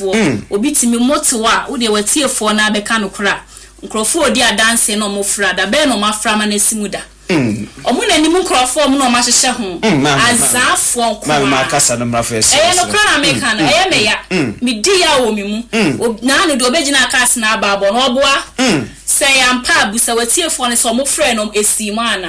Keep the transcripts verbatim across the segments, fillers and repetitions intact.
tiefo obi timi motowa wo de wa tiefo na abeka no kra nkrofo odi adanse no mo fra da be no mafra ma na simuda omu na nimu nkrofo omu no ma hyehye ho azafo kwa ma ma kasa no mrafo ese eh no kra na meka no eh me ya me di ya wo mi mu na no de obegina kasa na ababo no oboa say ampa busa watiefo ne so mo frɛ no esimu ana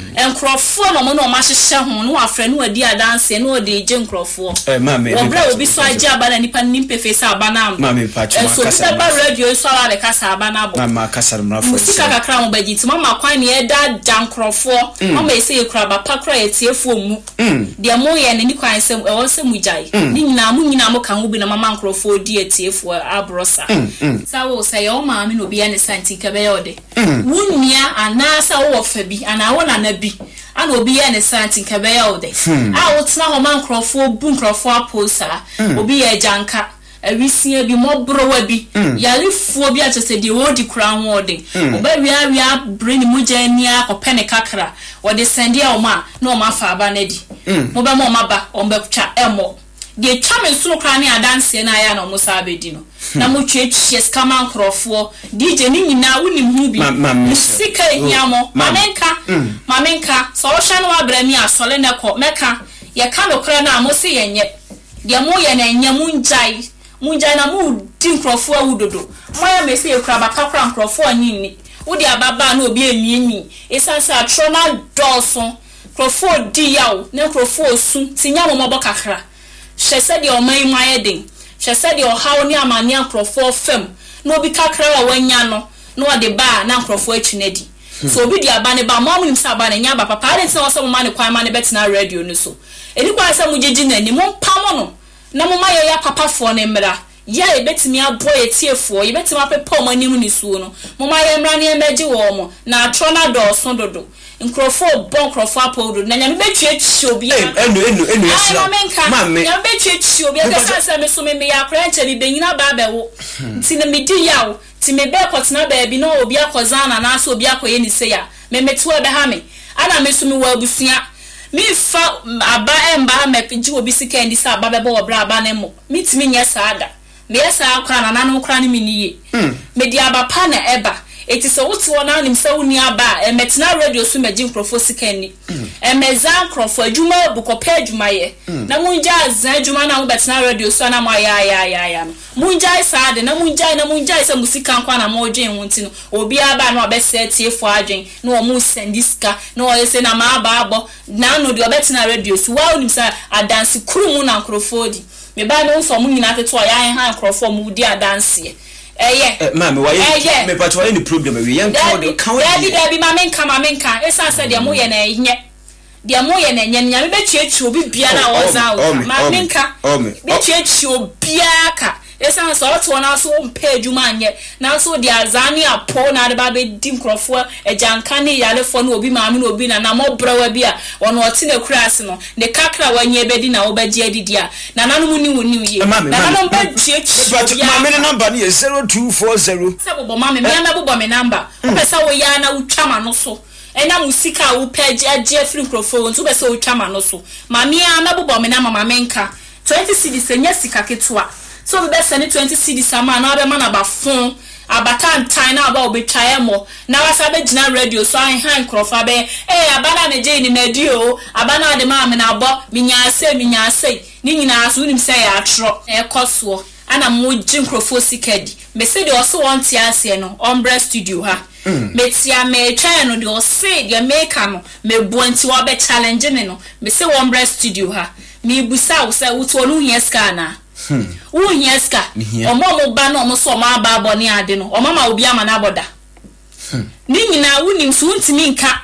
enkrofo no mo no ma hyehye ho no afrɛ no adi adanse no de je nkrofo eh ma me obra obi so agi abana nipa nimpe face abana am ma me pacho ma kasa so ba radio so ala be kasa abana abo ma ma kasa no mrafo musika kakra mo bagiti mama kwan ne eda jankrofo mama ese yekura ba pakra yetiefo mu de mo ye ne ni kwan sem e won sem mujai ni nyina mu nyina mo kan obi na mama nkrofo di etiefo abrosa sawo say o ma me no bi ane santi be yode wunya anasa wo fa bi ana wo na na bi ana obi ye ne santi ka be yode a wo tena ho man krofo bu krofo aposa obi ye janka awisia bi mobro wa bi yalifuo bi atose de wodi kura ho de oba wia wia brain mu jani akopɛ ne kakra wode sende a o ma na o ma fa aba na di mo be mo ma ba o be twa emo de twa me sunu kra ne adanse na ya na mo sa abedi no na mo twetwe skama nkrofo D J ni nyina woni hu bi sika hiamo mamenka mamenka so wo hwa no abra mi asole ne ko meka ye ka no kra na mo se yenye de mo ye na nya munjai munjai na mu di nkrofo awudodo mo ya me se ye kra ba kakra nkrofo anyini wo de ababa na obi emiemi esanse atrona doson nkrofo di yawo ne nkrofo su tinya mo mo kakra hwese de o man mu ayeden hwese de o hawo ni amane nkrofo fam no obi kakra wa wanya no no de ba na nkrofo atwinedi so obi di abane ba mo amunim sa abane nya ba papa ade se wo se mo ma ne kwan ma ne betina radio no so eni kwa se mo gigi na ni mo pamo no na mo ma ye ya papa fo ne mra ya e betimi aboye tiefo ye betimi apepa mo anim ni suo no mo ma ye mra ne emeji wo mo na atro na do so dodo nkrofo bon nkrofo apodo na nyame betwe tchi obi enu enu enu esira ma me nyame betwe tchi obi ka sanse me so me me ya kra nche bi benyina ba bewo nti na medi yawo ti me be kotena ba bi na obi akozana na so obi akoye ni se ya me metu ebe ha me ana me so me wa abusia mi fa aba emba me piji obi sika ndi sa aba bebo obra aba na mo mitimi nya saada me yesa akra na nanu kra ni miniye me di aba pa na eba eti so wuti wona anim se woni aba e metina radio so magin crofo sika ni e meza crofo adwuma bukopa adwuma ye na munja azan adwuma na wo betina radio so na mo ya ya ya ya no munja saade na munja na munja se musika nkwa na mo dwen wonti no obi aba na obese tiefo adwen na o mu sendiska na o yese na ma aba abo na no de obetina radio so wa onim sa adansi kurumu na crofo di me ba no so mu nyina teto ya han crofo mu di adansi eh yeah mama why me but why any problem we yan call the count there there be mama nka mama nka esa say de mo ye na nye de mo ye na nye nya me betuachi obi bia na wo za wo mama nka betuachi obi aka esa so to na so mpa adwuma anye na so de azani apo na de ba be dim krofo ejanka ne yalefo na obi maame na obi na na mo brawa bi a ono oti na kurase no ne kakra wanye bedi na wo bagie adidi a na nanu ni woni ye na nanu ba tuachi mama ne number ne zero two four zero sebo mama me na bobo me number o pesa wo ya na utwama no so ena musika wo page age free krofo nso pesa wo utwama no so mama ya na bobo me na mama menka twenty cedis enya sika ketwa so we be send twenty cedis ama na be man aba fon abaka ntan na aba obetwae mo na wasa be gina radio so an han krofa be eh abana na je ni na di o abana de ma me na abo minya ase minya ase ni nyina aso nim se ya atro e koso ana mo gin krofo sikadi me se de oso won ti ase no Ombre studio ha me tia me twa no de o se de maker no me buanti wa be challenge me no me se Ombre studio ha me busa wo se wo to no yeska na Hmm. Who yeska? O mo ba no mo so ma ba boni ade no. O mama obi ama na boda. Hmm. Ni nyina wunim so ntimi nka.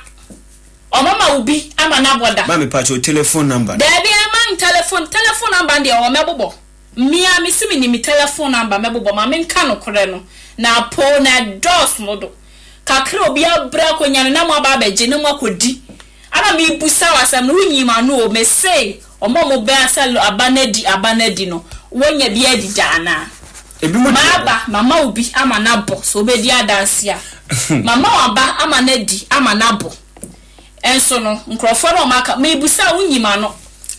O mama obi ama na boda. Ma me patch your telephone number. There be a man telephone telephone number de o mebobo. Mi a mi simi ni mi telephone number mebobo ma me nka no kore no. Na po na dos modo. Kakra obi abra kwanya na mo aba abeje ne mo akodi. Ana mi busa wasam no nyima no o me say o mo be asalo abanedi abanedi no. Wonya bia di dana ebi mo baba mama obi ama na bo so be di adanse a mama waba ama na di ama na bo enso no nkrofo no maka me busa unyima no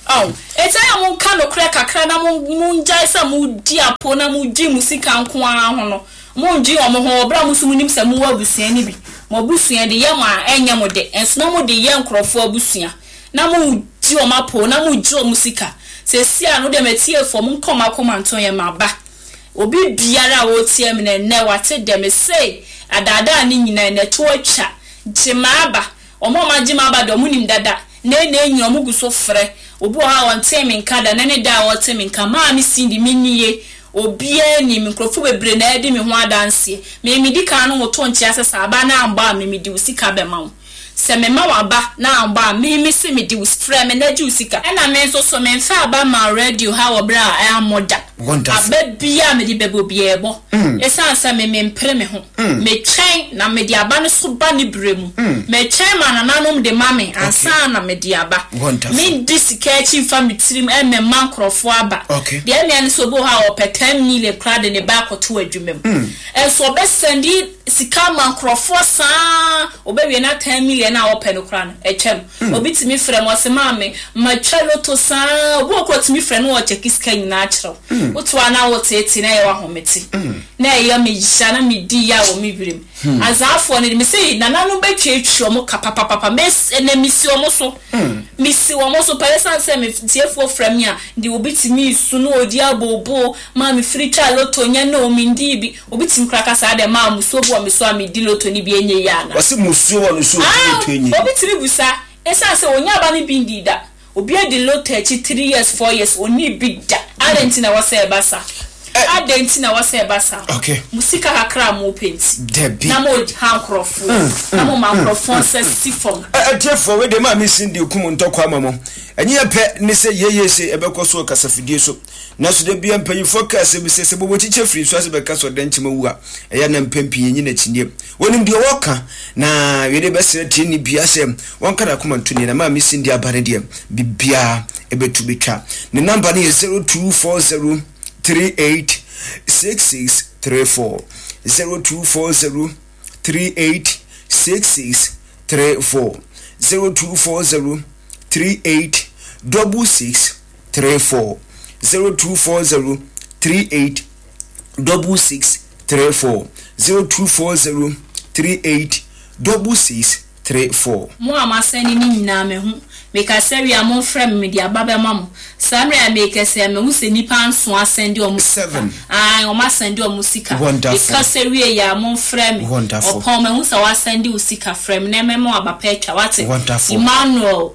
Oh, it's a mon kind of crack a crana moon jaisa mu dia pona mu ji musika nko ara ho no. Mon ji omo ho bra musumu se mu abusua ni bi. Mo busua de yama enya mo de. Enso na mo de ye nkrofo abusua. Na mo ji omo apo na mo ji musika. Se sia no de metie fo mo nkoma koma nton ye maba. Obi biara wo tie me na ne wate de me say adada ni nyina na to atwa. Jimaba. Omo ma jimaba do munim dada. Ne ne enyi omo guso frɛ obi ha won temi nka da ne da wo temi nka ma mi sindi minnie obi ani mikrofo bebre na edi me ho adanse me mi di kan no to ntia sesa aba na amba me mi di usika be ma wo se me ma waba na amba me mi se mi di usfrɛ me na di usika e na me nso so me mfa aba ma radio ha wo bra a amoda aba bia me di bebo bia ebo esa ansa me me mpre me ho me twɛn na me di aba no so ba ni bremu me twɛn ma na nanom de mame ansa na me di aba me di sika chi fa me tirim e me man krofo aba de me an so bo ha o petem ni le krade ne ba koto adwumem e so be sendi sika man krofo saa obewie na ten million na o pe no kra no e twem obi timi frɛ mo se mame ma twelo to saa obo ko timi frɛ no o cheki sika nyina akyerɛw utwa na wo tete na ye wa hometi na ye me jana me di ya wo me birim azafo ne me sei na nanu betwetwe omo kapapapa mes na misi omo so misi omo so person say me tiefo from ya ndi obitimi su no odi abobo ma me free trial loto nya na o mindi bi obitimi kraka sa de ma muso bo me so a me di loto ni bi enye ya na wase muso wo no so loto enye obitimi busa esa say onya ba ni bi ndi da obi edi loto echi three years four years oni bi da adentina wase ebasa adentina wase ebasa okay musika kakra mo penti debi na mo hankrofo na mo mankrofo se sifom atefo we de ma mi sindi okum ntokwa amamo enye pe ne se yeye se ebekoso kasafidie so na so de bia mpanyifo ka se bi se se bobo chiche free so ase beka so denchima wu a eya na mpampi yenyi na chinie wonim de woka na we de besere tie ni bia se wonka da kuma ntuni na ma mi sindi abare de bibia ebetu betwa ne number ne zero two four zero three eight six six three four zero two four zero three eight six six three four zero two four zero three eight double six three four zero two four zero three eight double six three four zero two four zero three eight double six three four. Mo amaseni ni nyina me hu me ka sewi amon frem me dia baba mamo samre me ka se me hu se nipa nso asendi o seven ah o masendi o musika me ka sewi ya amon frem opon me hu se wa sendi usika frem na me mo abapa atwa wate Emmanuel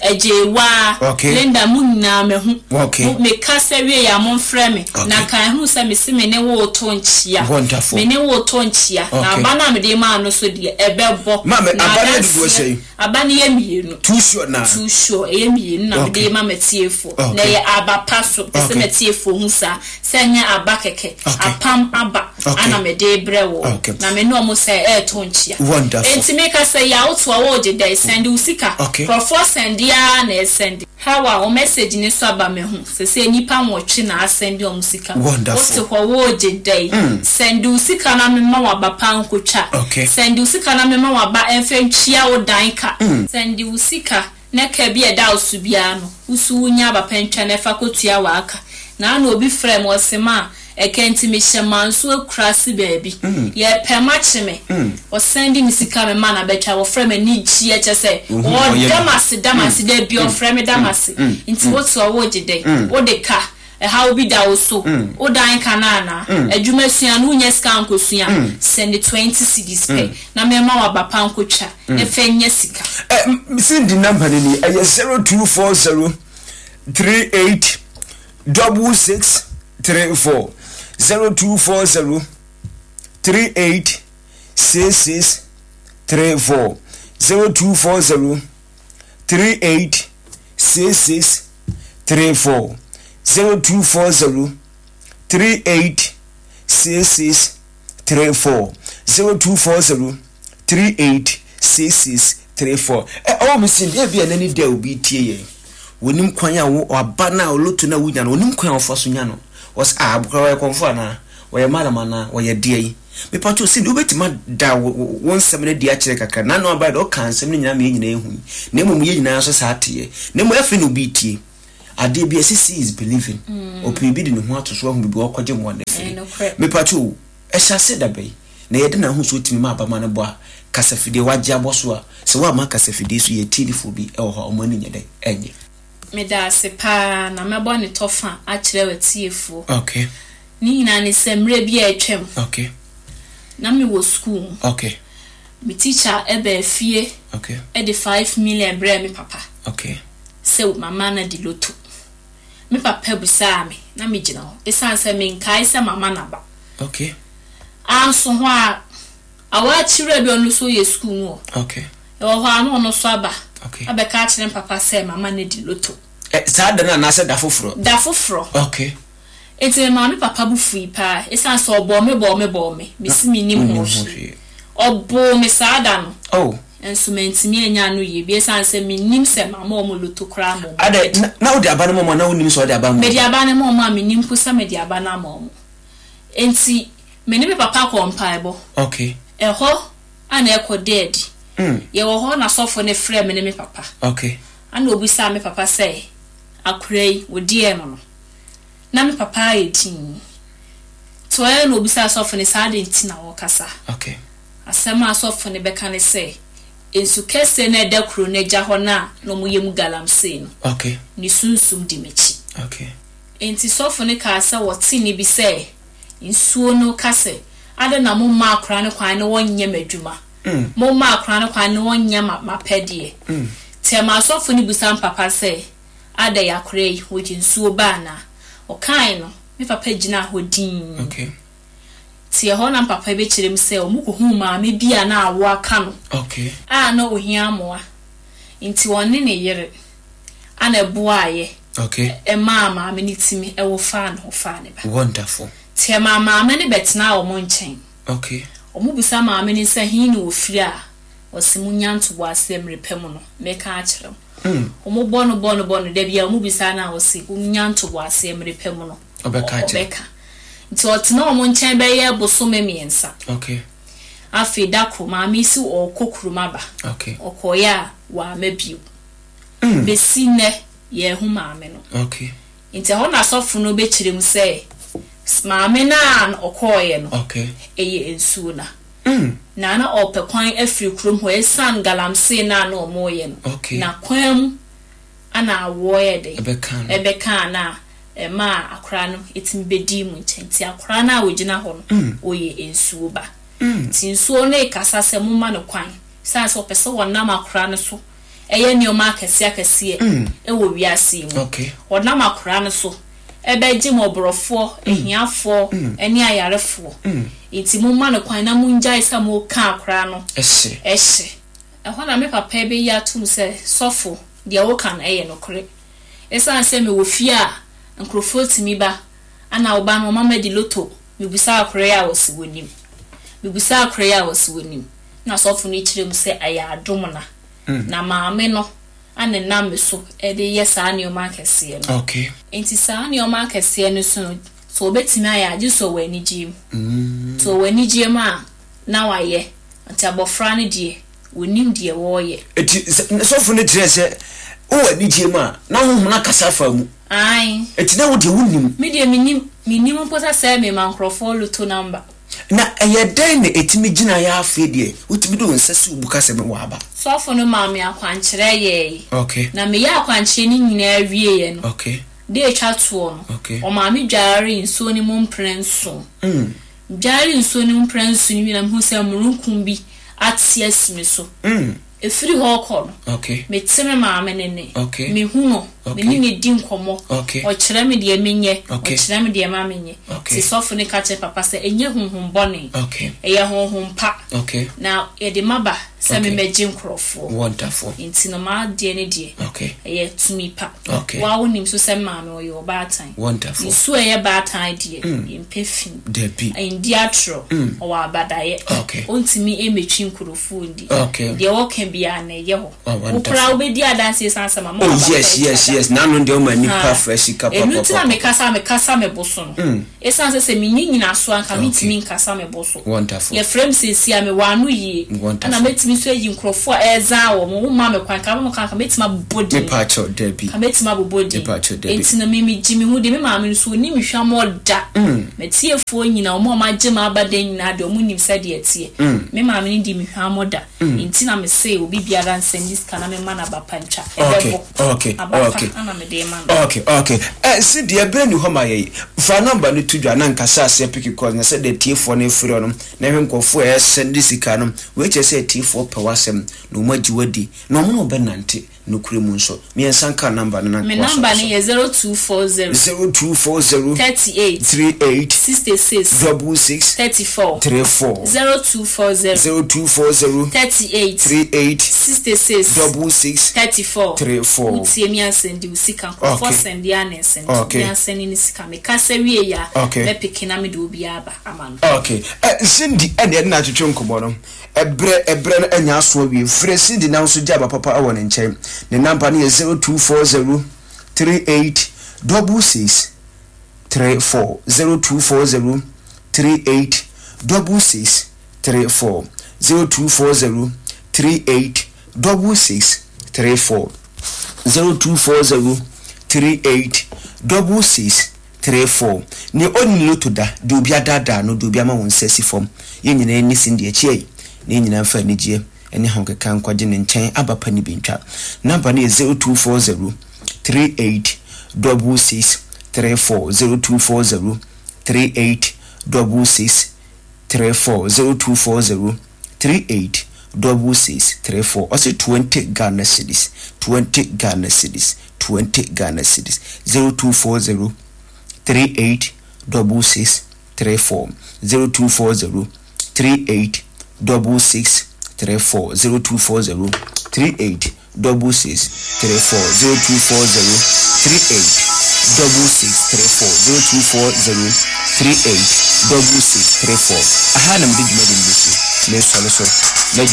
ejewa okay. Linda munna me hu okay. me ka sewi ya amon frem okay. Na kan hu se me se me ne wo to nchia me ne wo to nchia okay. Na abana me de ma no so de ebebo ma me abana de wo sei abani ye mienu too sure na too sure ye mienu na de ma metiefo na ye abapaso pese metiefo hunsa senya abakeke apam aba ana me de brewo na me no mo say e to nchia enti me ka say ya oto a wo de dey send usika profo send ya na send hawa o message ni so aba me hu se se nipa nwotwe na asend o musika oto ho wo de dey send usika na me ma wa bapa nkotwa send usika na me ma wa ba enfenchia o dan Mm. Sendi usika na ka bi eda osubia no usu nya abapentwa na fa kotua waka na na obi frem osema ekenti mi shemanso akrasi baby mm. Ye pemachime mm. O sendi misika me mana betwa wo frem ani ji e chese o damasi damasi mm. De bi o frem damasi mm. Inti wotu o wo jide mm. O de ka e ha obi da oso mm. O dan kanana adwuma sua no nya ska nkosua mm. Send twenty cedis pe mm. Na me ma wa bapa nkotwa mm. E fa nya sika eh send the number ni e zero two four zero three eight double six three four zero two four zero three eight six six three four zero two four zero three eight six six three four zero two four zero three eight six six three four zero two four zero three eight six six three four. Eh, oh, missing there be any day will be tea. Wonim kwanya wo abana oloto na wunya no wonim kwanya ofoso nya no was ah bukara konfo na wo ye madama na wo ye de yi me pato sin obetima da won semne de a kire kakra na no aba do kan semne nyina me nyina ehu na emu ye nyina so saate na emu afi no bi tie ade bi asisi is believing opi bi de ne ho atoso ho bi okwaje mo na firi me pacho e hyase da bai na yede na ho so timi ma abama ne bo a kasafide waje aboso a se wa ma kasafide so ye tilifo bi e ho ha omani nyede enye me da se pa na me bo ne tofa a kire watiefo okay ni nyina ne semre bi a etwem okay na me wo school okay me teacher ebe fie okay e de five million bre me papa okay se mama na di loto me papa busa me na me gina ho esan se me nkai se mama na ba okay anso ho a awa chire bi onu so ye school no okay e wo ho anu no so aba okay abeka chire papa se mama na di loto eh sa da na na se da foforo da foforo okay enti ma me papa bu fui pa esan so obo me bo me bo me me si mi nim ho obo me sa da no oh enso mentimi anya no ye bi esan se mi nim se mama o mo loto kra mo ade na wo de aba no mo na wo nim so de aba mo me de aba ne mo ma mi nim ko sa me de aba na mo enti me ne me papa ko mpaebo okay e ho ana e ko dead mm ye wo ho na sofo ne frɛ me ne me papa okay ana obi sa me papa say akurei wo die no no na me papa e tin to e no obi sa sofo ne sa de nti na wo kasa okay asema sofo ne beka ne say ensu kese na da kro na gya ho na no mo yem galamse no okay ni sunsum di mechi okay enti sofo ne ka sa woti ni bi say nsuo no kase ade na mo ma akra ne kwan ne wonye madwuma mm mo ma akra ne kwan ne wonye ma pedie mm tema sofo ne busam papa say ade yakrei wo nsuo ba na o kan no me papa gina hodin okay tie ho na papa be kirem say o muko hu ma me bia na awo aka no okay a na ohia moa nti wonne ne yere ana buaye okay e mama me ni timi e wo fa no fa ne ba wonderful tie mama me ne betna o mo nchen okay o mu bisa mama ne say hin no ofiri a o se munyanto bo asem repem no me ka a kirem mm o mu bono bono bono da bia o mu bisa na o se munyanto bo asem repem no obeka obeka nti otna o mo nchen be ye boso me miensa okay afi dako mama isi o kokuruma ba okay okoya wa mabiu mm besine ye hu mama no okay nti ho na sofo no be kirem say mama na okoye no okay eye ensuo na mm na na ope kwan afiri krom ho esan galamse na na omoye no okay na kwam ana awoye de obeka ebeka na e ma akra no etim bedi mu nti akra na wogina ho no oye ensuo ba mm tinsuo ne kasa se mu ma no kwan san so pese wonam akra no so eye nioma akese akese e wo wiase mu okay wonam akra no so ebe ji mobrofo ehiafo eni ayarefo nti mu ma no kwan na mu njai sa mu ka akra no ehye ehye e ho na me papa be ya tum se sofo de wo kan eye no kore esan se me wo fia nkrofo timi ba ana oba no mama di loto me busa akra ya wo si wonim me busa akra ya wo si wonim na sofo ni kirem se aya adom na na maame no ane na me so e de yesa ne o ma kese no okay enti sa ne o ma kese no so so betimi aya agi so wani jim mm so wani jim a na waye enti abofra ne die wonim die wo ye eti sofo ne tire se o wani jim a na ho na kasa fa mu ai eti na wo de wonim me de minim minim mposa se me mankrofo luto number na eye den na etimi gina ya afi de utimi do nsase ubuka se me waba sofo no maame akwankyere ye okay na me ya akwankyere ni nyina awie ye no okay de etwa to no okay o maame dware nso ni mu mprenso mm dware nso ni mprenso ni na hu se murunkum bi atie asimi so mm efiri ho kɔ no okay me teme maame ne ne okay me hu no me ni ne di nkomo okay o kyerɛ me de menye o okay kyerɛ me de ma menye okay ti sofo ne ka kyerɛ papa sɛ enye honhom bɔne okay eye honhom pa okay na e de maba sɛ me megye nkrɔfo wonderful inti no ma de ne de okay eye tumi pa okay wa wonim so sɛ maame o ye obaatan wonderful nso eye baatan de impefin de bi indi atro o wa abadaye okay ontimi emetwi nkrɔfo ndi okay de wo kan bia na ye ho wonderful ukra obedi adanse sansa mama oh yes yes yes na no de o mani pa fresh ka papa enu tina me kasa me kasa me boso no esan se me nyina so anka metimi nkasa me boso wonderful ye frame se si ame wanu yi ana metimi so yi nkrofo eza wo mo ma me kwan ka mo kan ka metima body me pacho debi ka metima body me pacho debi entina me me jimi hu de me ma me so ni me hwa mo da me tiefo nyina mo ma jema abade nyina de mo nim se de etie me ma me ndi me hwa mo da entina me se obi biara nsendis kana me ma na bapancha okay okay okay ana me de ma okay okay eh si de bre ni ho ma ye fa number ni tudwa na nkasa ase pick cause na se de tiefo na efiri no na hwe nkofo e sendis kana we che se tiefo pe wasem no maji wadi no mo no benante no kuremu nso me ensanka number na me number ni zero two four zero zero two four zero thirty-eight thirty-eight sixty-six sixty-six thirty-four thirty-four zero two four zero zero two four zero thirty-eight thirty-eight sixty-six sixty-six thirty-four thirty-four utie mi asendi usika for send ya na send mi aseni ni sika me kasa wie ya me pikina me de obi aba amano okay eh Cindy ene na twetwe nkomo no ebre ebre no anya so wie fre Cindy na so jaba papa awon nchen ne number ni zero two four zero thirty-eight sixty-six thirty-four zero two four zero thirty-eight sixty-six thirty-four zero two four zero thirty-eight sixty-six thirty-four zero two four zero thirty-eight sixty-six thirty-four ni oni loto da de obi adada no de obi ama won sesi form ye nyina ni Cindy echi ni nyina fa ni gie ene ha nkeka nkwaje ne nchen abapa ni bintwa number ni zero two four zero thirty-eight sixty-six thirty-four zero two four zero thirty-eight sixty-six thirty-four zero two four zero thirty-eight sixty-six thirty-four also twenty Ghana cedis twenty Ghana cedis twenty Ghana cedis zero two four zero thirty-eight sixty-six thirty-four zero two four zero thirty-eight sixty-six thirty-four zero two four zero thirty-eight sixty-six thirty-four zero two four zero thirty-eight sixty-six thirty-four zero two four zero thirty-eight sixty-six thirty-four aha na mde dwuma de mbisi me so so